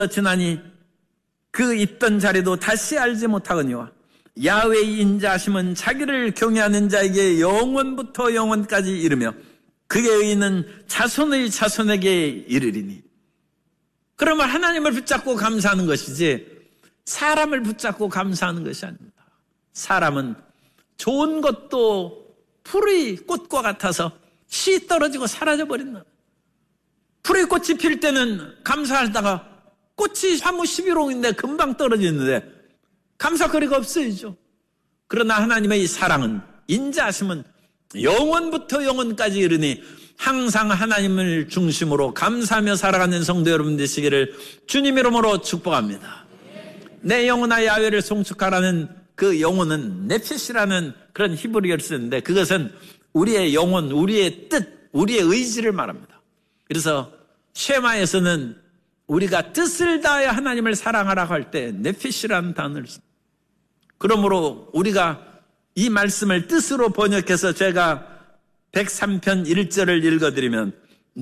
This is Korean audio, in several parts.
지나니 그 있던 자리도 다시 알지 못하거니와 야훼의 인자하심은 자기를 경외하는 자에게 영원부터 영원까지 이르며 그의 의는 자손의 자손에게 이르리니. 그러면 하나님을 붙잡고 감사하는 것이지 사람을 붙잡고 감사하는 것이 아닙니다. 사람은 좋은 것도 풀의 꽃과 같아서 씨 떨어지고 사라져버린다. 풀의 꽃이 필 때는 감사하다가 꽃이 사무 11호인데 금방 떨어지는데 감사거리가 없어야죠. 그러나 하나님의 사랑은, 인자하심은 영원부터 영원까지 이르니 항상 하나님을 중심으로 감사하며 살아가는 성도 여러분 되시기를 주님 이름으로 축복합니다. 내 영혼아 야훼를 송축하라는 그 영혼은 네핏이라는 그런 히브리어를 쓰는데 그것은 우리의 영혼, 우리의 뜻, 우리의 의지를 말합니다. 그래서 쉐마에서는 우리가 뜻을 다하여 하나님을 사랑하라고 할 때 네핏이라는 단어를 씁니다. 그러므로 우리가 이 말씀을 뜻으로 번역해서 제가 103편 1절을 읽어드리면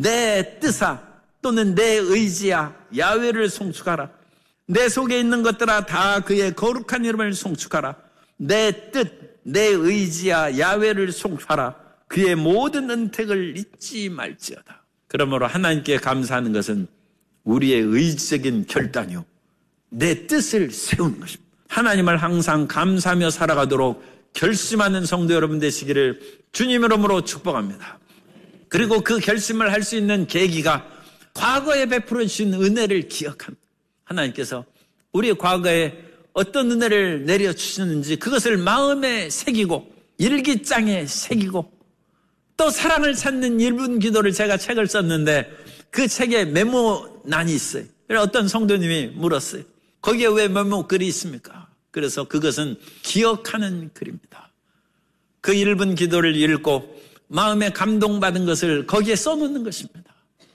내 뜻아 또는 내 의지야 야훼를 송축하라. 내 속에 있는 것들아 다 그의 거룩한 이름을 송축하라. 내 뜻, 내 의지야 야훼를 송축하라. 그의 모든 은택을 잊지 말지어다. 그러므로 하나님께 감사하는 것은 우리의 의지적인 결단이요 내 뜻을 세우는 것입니다. 하나님을 항상 감사하며 살아가도록 결심하는 성도 여러분 되시기를 주님 이름으로 축복합니다. 그리고 그 결심을 할 수 있는 계기가 과거에 베풀어 주신 은혜를 기억합니다. 하나님께서 우리 과거에 어떤 은혜를 내려주시는지 그것을 마음에 새기고 일기장에 새기고 또 사랑을 찾는 1분 기도를 제가 책을 썼는데 그 책에 메모란이 있어요. 그래서 어떤 성도님이 물었어요. 거기에 왜 메모글이 있습니까? 그래서 그것은 기억하는 글입니다. 그 1분 기도를 읽고 마음에 감동받은 것을 거기에 써놓는 것입니다.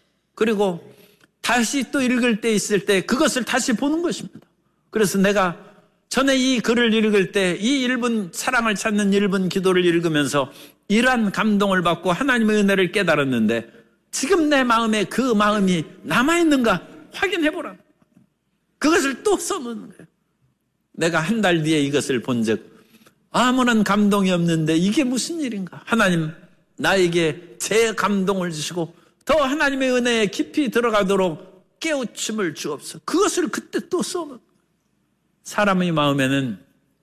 그리고 다시 또 읽을 때 있을 때 그것을 다시 보는 것입니다. 그래서 내가 전에 이 글을 읽을 때 이 1분 사랑을 찾는 1분 기도를 읽으면서 이러한 감동을 받고 하나님의 은혜를 깨달았는데 지금 내 마음에 그 마음이 남아있는가 확인해보라. 그것을 또 써놓는 거예요. 내가 한 달 뒤에 이것을 본즉 아무런 감동이 없는데 이게 무슨 일인가. 하나님 나에게 제 감동을 주시고 더 하나님의 은혜에 깊이 들어가도록 깨우침을 주옵소서. 그것을 그때 또 써놓은 거예요. 사람의 마음에는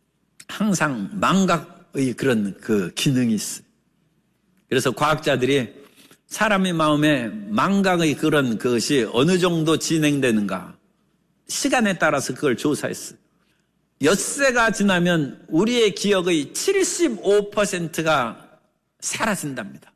항상 망각의 그런 그 기능이 있어요. 그래서 과학자들이 사람의 마음에 망각의 그런 것이 어느 정도 진행되는가 시간에 따라서 그걸 조사했어요. 엿새가 지나면 우리의 기억의 75%가 사라진답니다.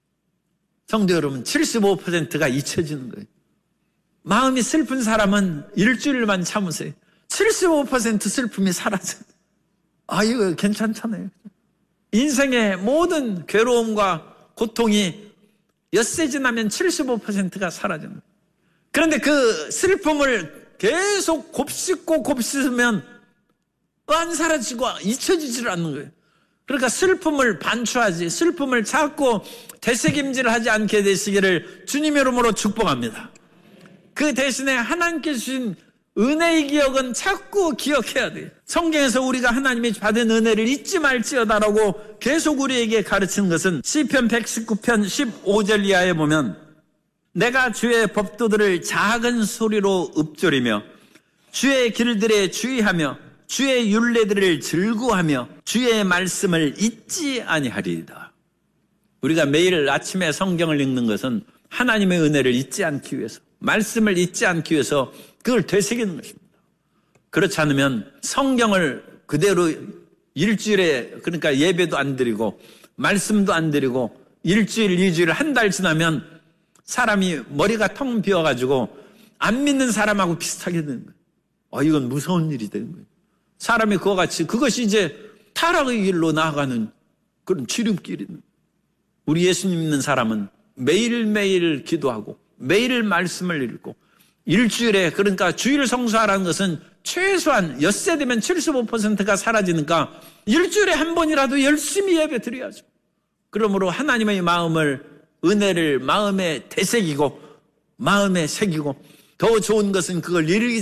성도 여러분, 75%가 잊혀지는 거예요. 마음이 슬픈 사람은 일주일만 참으세요. 75% 슬픔이 사라져요. 아, 이거 괜찮잖아요. 인생의 모든 괴로움과 고통이 엿새 지나면 75%가 사라져요. 그런데 그 슬픔을 계속 곱씹고 곱씹으면 안 사라지고 잊혀지질 않는 거예요. 그러니까 슬픔을 반추하지, 슬픔을 자꾸 되새김질하지 않게 되시기를 주님 이름으로 축복합니다. 그 대신에 하나님께 주신 은혜의 기억은 자꾸 기억해야 돼요. 성경에서 우리가 하나님이 받은 은혜를 잊지 말지어다라고 계속 우리에게 가르치는 것은 시편 119편 15절 이하에 보면 내가 주의 법도들을 작은 소리로 읊조리며 주의 길들에 주의하며 주의 율례들을 즐거워하며 주의 말씀을 잊지 아니하리이다. 우리가 매일 아침에 성경을 읽는 것은 하나님의 은혜를 잊지 않기 위해서, 말씀을 잊지 않기 위해서 그걸 되새기는 것입니다. 그렇지 않으면 성경을 그대로 일주일에, 그러니까 예배도 안 드리고 말씀도 안 드리고 일주일, 2주일, 한 달 지나면 사람이 머리가 텅 비어가지고 안 믿는 사람하고 비슷하게 되는 거예요. 이건 무서운 일이 되는 거예요. 사람이 그와 같이 그것이 이제 타락의 길로 나아가는 그런 지름길입니다. 우리 예수님 믿는 사람은 매일매일 기도하고 매일 말씀을 읽고 일주일에, 그러니까 주일 성수하라는 것은 최소한 엿새 되면 75%가 사라지니까 일주일에 한 번이라도 열심히 예배 드려야죠. 그러므로 하나님의 마음을, 은혜를 마음에 되새기고 마음에 새기고 더 좋은 것은 그걸 이루기